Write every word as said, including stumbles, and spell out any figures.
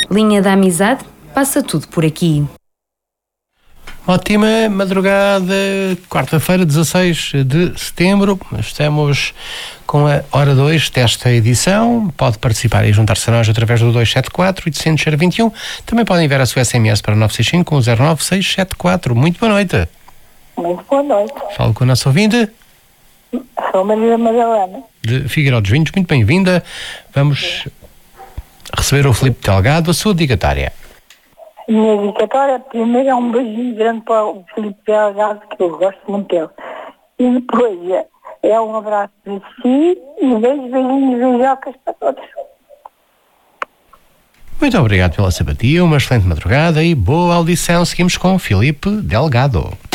Linha da Amizade, passa tudo por aqui. Ótima madrugada, quarta-feira, dezasseis de setembro. Estamos com a hora dois desta edição. Pode participar e juntar-se a nós através do dois sete quatro, oito zero zero, dois um. Também podem enviar a sua S M S para nove seis cinco, um zero nove, seis sete quatro. Muito boa noite. Muito boa noite. Falo com a nossa ouvinte. Sou Maria Madalena. De Figueiró dos Vinhos, muito bem-vinda. Vamos receber o Filipe Delgado, a sua dedicatória. A minha dedicatória, primeiro é um beijinho grande para o Filipe Delgado, que eu gosto muito dele. E depois é, é um abraço para si e beijos, beijinhos, beijocas para todos. Muito obrigado pela simpatia, uma excelente madrugada e boa audição. Seguimos com o Filipe Delgado.